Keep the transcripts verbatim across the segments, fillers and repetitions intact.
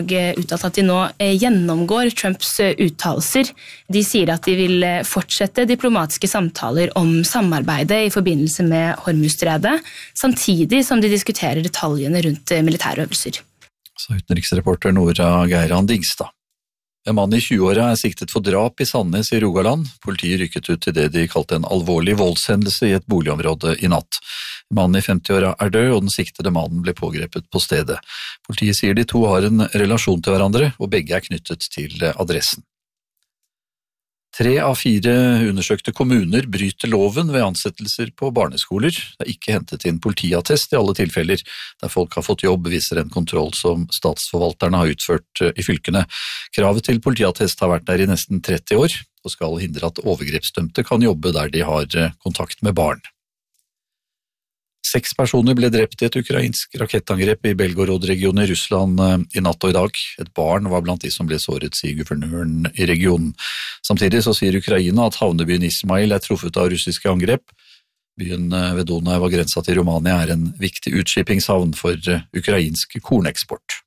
uttalt at de nå gjennomgår Trumps uttalelser. De sier at de vil fortsette diplomatiske samtaler om samarbeidet i forbindelse med Hormuzstredet, samtidig som de diskuterer detaljene rundt militærøvelser. Så utenriksreporter Nora Geiran Dingstad. En mann i tjueåra er siktet for drap i Sandnes i Rogaland. Politiet rykket ut til det de kalte en alvorlig voldshendelse i et boligområde i natt. Mannen i femtiåra er død, og den siktede mannen ble pågrepet på stedet. Politiet sier de to har en relasjon til hverandre, og begge er knyttet til adressen. Tre av fire undersøkte kommuner bryter loven ved ansettelser på barneskoler. Det er ikke hentet inn politiattest i alle tilfeller, der folk har fått jobb, viser en kontroll som statsforvalterne har utført i fylkene. Kravet til politiattest har vært der i nesten tretti år, og skal hindre at overgrepsdømte kan jobbe der de har kontakt med barn. Seks personer ble drept i et ukrainsk rakettangrep i Belgorod-regionen i Russland i natt og i dag. Et barn var blant de som ble såret, sier guvernøren i regionen. Samtidig så sier Ukraina at havnebyen Ismail er truffet av russiske angrep. Byen ved Donau og grensa til Romania er en viktig utskippingshavn for ukrainsk korneksport.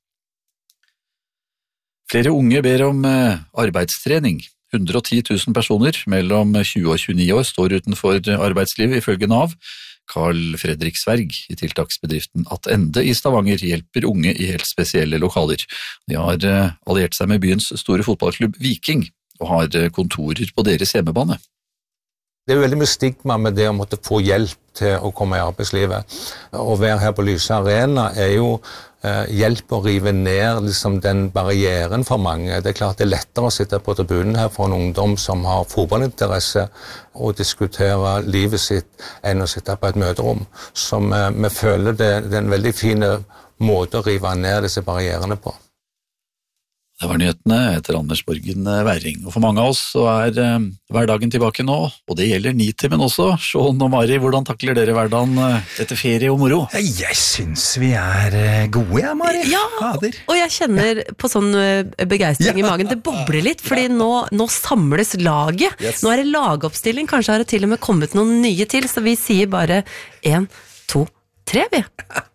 Flere unge ber om arbeidstrening. hundre og ti tusen personer mellom tjue og tjueni år står utenfor arbeidslivet ifølge Nav. Carl Fredrik Sverg i tiltaksbedriften Attende i Stavanger hjelper unge i helt spesielle lokaler. De har alliert seg med byens store fotballklubb Viking og har kontorer på deres hjemmebane. Det er jo veldig mye stigma med det å måtte få hjelp til å komme i arbeidslivet. Å være her på Lyse Arena er jo eh, hjelp å rive ned liksom, den barrieren for mange. Det er klart det er lettere å sitte på tribunen her for en ungdom som har fotballinteresse og diskutere livet sitt enn å sitte på et møterom. Som eh, vi føler det, det er en veldig fin måte å rive ned disse barrierene på. Det var nyhetene etter Anders Borgen Væring. Og for mange av oss så er eh, hverdagen tilbake nå, og det gjelder Nitimen også. Sean og Mari, hvordan takler dere hverdagen etter ferie og moro? Jeg synes vi er gode, ja, Mari. Ja, Fader. Og jeg kjenner på sånn begeistring ja. I magen. Det bobler litt, fordi nå, nå samles laget. Yes. Nå er det lagoppstilling, kanskje har det til og med kommet noen nye til, så vi sier bare en, to, tre, vi.